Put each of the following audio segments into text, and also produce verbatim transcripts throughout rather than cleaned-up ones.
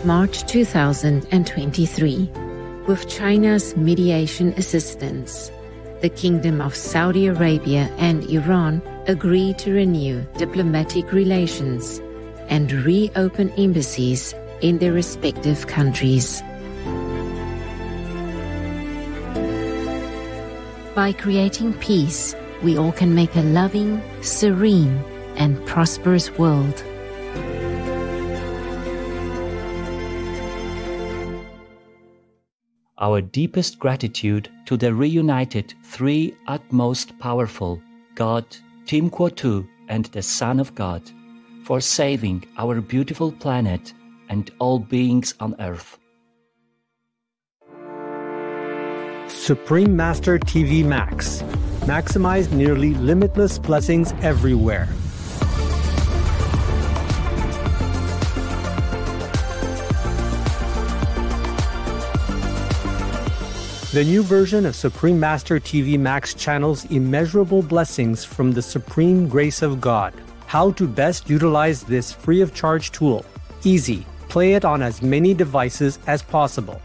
March two thousand twenty-three. With China's mediation assistance, the Kingdom of Saudi Arabia and Iran agreed to renew diplomatic relations and reopen embassies in their respective countries. By creating peace, we all can make a loving, serene, and prosperous world. Our deepest gratitude to the reunited three utmost powerful, God, Tim Kwotu, and the Son of God, for saving our beautiful planet and all beings on Earth. Supreme Master T V Max. Maximize nearly limitless blessings everywhere. The new version of Supreme Master T V Max channels immeasurable blessings from the supreme grace of God. How to best utilize this free of charge tool. Easy. Play it on as many devices as possible.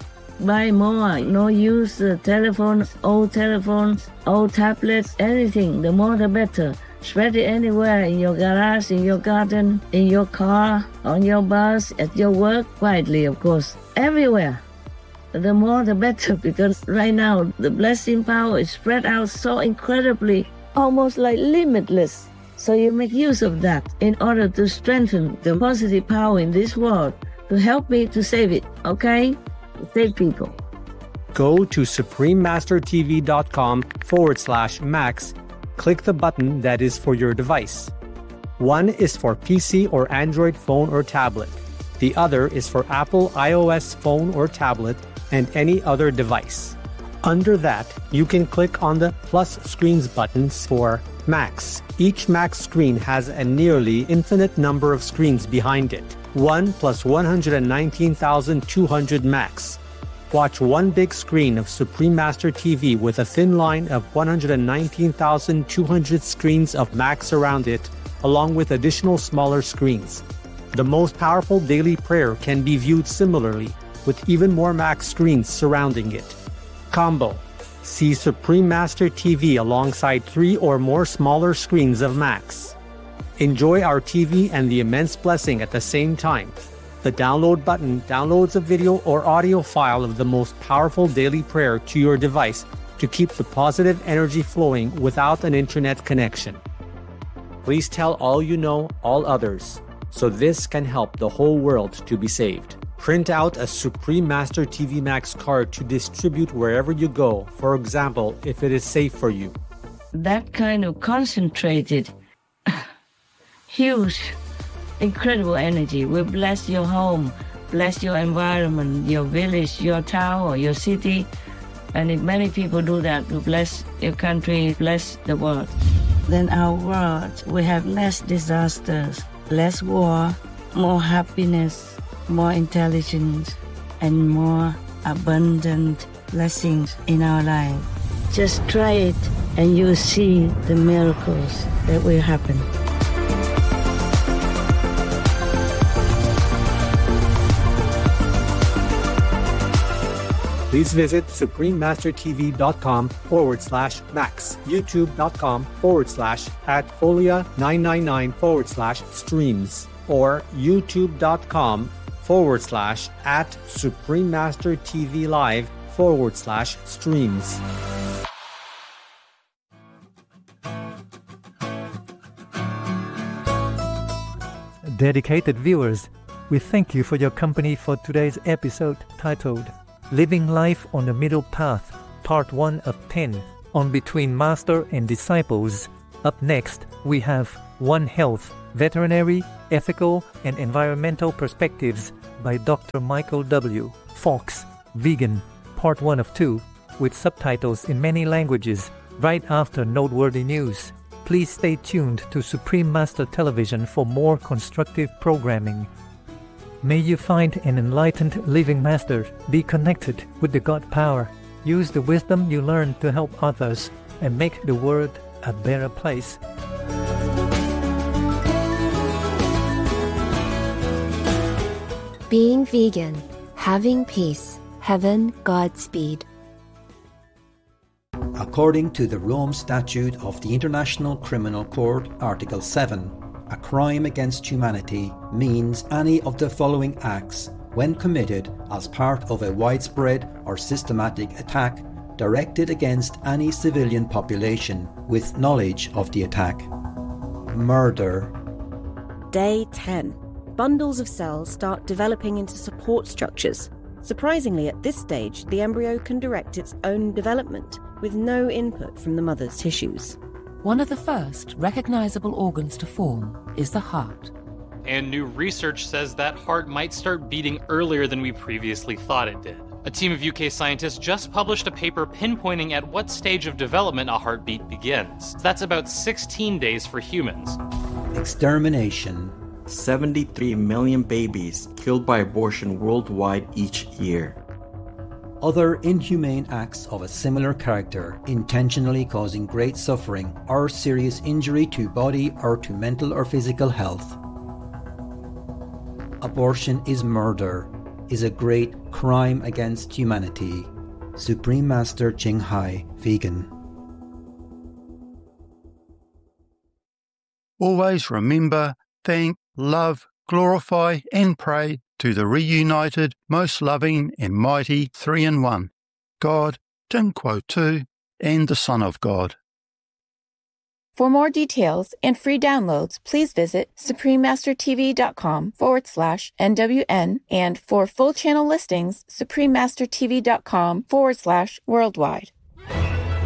Buy more, no use uh, telephones, old telephones, old tablets, anything, the more the better. Spread it anywhere, in your garage, in your garden, in your car, on your bus, at your work, quietly of course, everywhere. The more the better, because right now the blessing power is spread out so incredibly, almost like limitless. So you make use of that in order to strengthen the positive power in this world, to help me to save it, okay? Save people. Go to suprememastertv.com forward slash max. Click the button that is for your device. One is for P C or Android phone or tablet. The other is for Apple iOS phone or tablet and any other device. Under that, you can click on the plus screens buttons for Max. Each Max screen has a nearly infinite number of screens behind it. one plus one hundred nineteen thousand two hundred Max. Watch one big screen of Supreme Master T V with a thin line of one hundred nineteen thousand two hundred screens of Max around it, along with additional smaller screens. The most powerful daily prayer can be viewed similarly, with even more Max screens surrounding it. Combo. See Supreme Master T V alongside three or more smaller screens of Max. Enjoy our T V and the immense blessing at the same time. The download button downloads a video or audio file of the most powerful daily prayer to your device to keep the positive energy flowing without an internet connection. Please tell all you know, all others, so this can help the whole world to be saved. Print out a Supreme Master T V Max card to distribute wherever you go, for example, if it is safe for you. That kind of concentrated, huge, incredible energy will bless your home, bless your environment, your village, your town, or your city. And if many people do that, will bless your country, bless the world. Then our world will have less disasters, less war, more happiness, more intelligence, and more abundant blessings in our life. Just try it and you'll see the miracles that will happen. Please visit suprememastertv.com forward slash max, youtube.com forward slash at folia999 forward slash streams, or youtube.com forward slash at suprememastertv live forward slash streams. Dedicated viewers, we thank you for your company for today's episode titled Living Life on the Middle Path, Part one of ten, on Between Master and Disciples. Up next, we have One Health, Veterinary, Ethical, and Environmental Perspectives by Doctor Michael W. Fox, Vegan, Part one of two, with subtitles in many languages, right after noteworthy news. Please stay tuned to Supreme Master Television for more constructive programming. May you find an enlightened living master, be connected with the God power, use the wisdom you learn to help others, and make the world a better place. Being vegan, having peace, heaven, Godspeed. According to the Rome Statute of the International Criminal Court, Article seven, a crime against humanity means any of the following acts when committed as part of a widespread or systematic attack directed against any civilian population with knowledge of the attack. Murder. Day ten. Bundles of cells start developing into support structures. Surprisingly, at this stage, the embryo can direct its own development with no input from the mother's tissues. One of the first recognizable organs to form is the heart. And new research says that heart might start beating earlier than we previously thought it did. A team of U K scientists just published a paper pinpointing at what stage of development a heartbeat begins. That's about sixteen days for humans. Extermination. seventy-three million babies killed by abortion worldwide each year. Other inhumane acts of a similar character, intentionally causing great suffering or serious injury to body or to mental or physical health. Abortion is murder, is a great crime against humanity. Supreme Master Ching Hai, vegan. Always remember, thank, love, glorify and pray to the reunited, most loving and mighty Three-in-One, God, Tim Quo Tu, and the Son of God. For more details and free downloads, please visit suprememastertv.com forward slash NWN, and for full channel listings, suprememastertv.com forward slash worldwide.